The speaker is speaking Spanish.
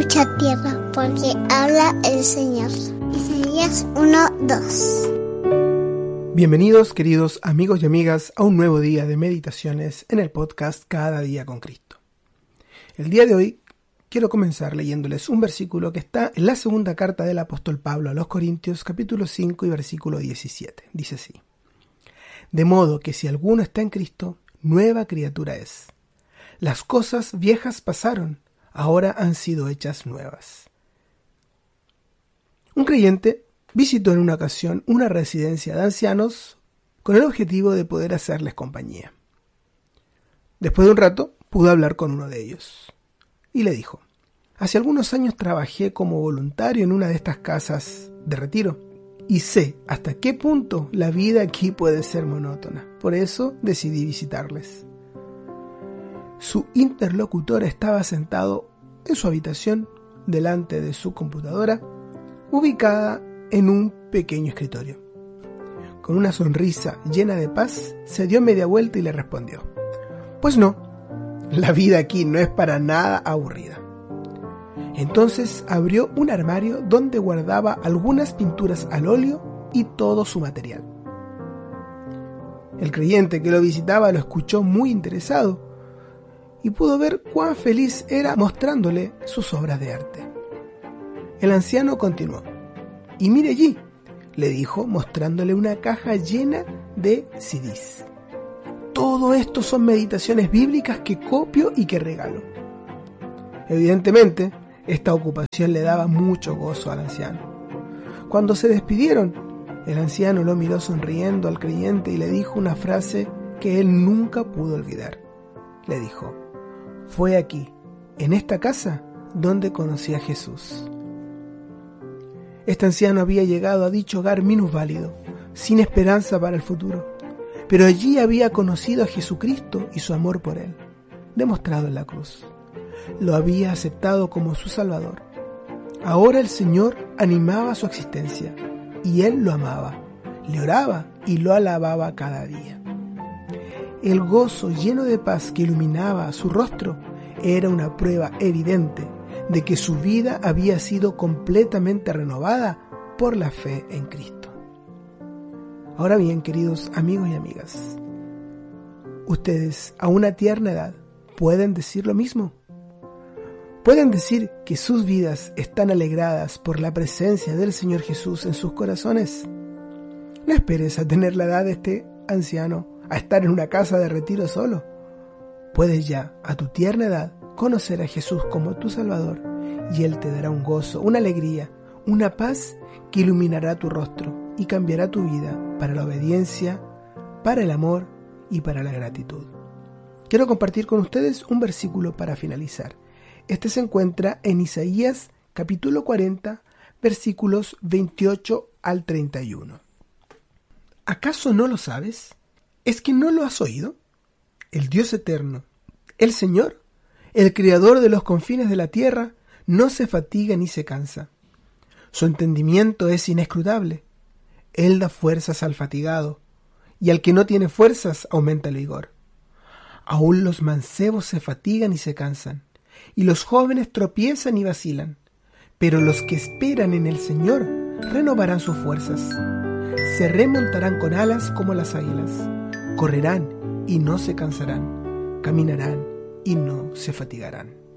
mucha tierra, porque habla el Señor. Isaías 1:2. Bienvenidos, queridos amigos y amigas, a un nuevo día de meditaciones en el podcast Cada Día con Cristo. El día de hoy quiero comenzar leyéndoles un versículo que está en la segunda carta del apóstol Pablo a los Corintios, capítulo 5 y versículo 17. Dice así: De modo que si alguno está en Cristo, nueva criatura es. Las cosas viejas pasaron, ahora han sido hechas nuevas. Un creyente visitó en una ocasión una residencia de ancianos con el objetivo de poder hacerles compañía. Después de un rato, pudo hablar con uno de ellos y le dijo: hace algunos años trabajé como voluntario en una de estas casas de retiro y sé hasta qué punto la vida aquí puede ser monótona. Por eso decidí visitarles. Su interlocutor estaba sentado en su habitación delante de su computadora, ubicada en un pequeño escritorio. Con una sonrisa llena de paz, se dio media vuelta y le respondió: pues no, la vida aquí no es para nada aburrida. Entonces abrió un armario donde guardaba algunas pinturas al óleo y todo su material. El creyente que lo visitaba lo escuchó muy interesado y pudo ver cuán feliz era mostrándole sus obras de arte. El anciano continuó: y mire allí, le dijo, mostrándole una caja llena de CDs. Todo esto son meditaciones bíblicas que copio y que regalo. Evidentemente, esta ocupación le daba mucho gozo al anciano. Cuando se despidieron, el anciano lo miró sonriendo al creyente y le dijo una frase que él nunca pudo olvidar. Le dijo: fue aquí, en esta casa, donde conocí a Jesús. Este anciano había llegado a dicho hogar minusválido, sin esperanza para el futuro, pero allí había conocido a Jesucristo y su amor por él, demostrado en la cruz. Lo había aceptado como su Salvador. Ahora el Señor animaba su existencia, y él lo amaba, le oraba y lo alababa cada día. El gozo lleno de paz que iluminaba su rostro era una prueba evidente de que su vida había sido completamente renovada por la fe en Cristo. Ahora bien, queridos amigos y amigas, ustedes a una tierna edad pueden decir lo mismo. Pueden decir que sus vidas están alegradas por la presencia del Señor Jesús en sus corazones. No esperes a tener la edad de este anciano, a estar en una casa de retiro solo. Puedes ya, a tu tierna edad, conocer a Jesús como tu Salvador, y Él te dará un gozo, una alegría, una paz que iluminará tu rostro y cambiará tu vida para la obediencia, para el amor y para la gratitud. Quiero compartir con ustedes un versículo para finalizar. Este se encuentra en Isaías capítulo 40, versículos 28 al 31. ¿Acaso no lo sabes? ¿Es que no lo has oído? El Dios eterno, el Señor, el Creador de los confines de la tierra, no se fatiga ni se cansa. Su entendimiento es inescrutable. Él da fuerzas al fatigado, y al que no tiene fuerzas aumenta el vigor. Aún los mancebos se fatigan y se cansan, y los jóvenes tropiezan y vacilan. Pero los que esperan en el Señor renovarán sus fuerzas. Se remontarán con alas como las águilas. Correrán y no se cansarán. Caminarán y no se fatigarán.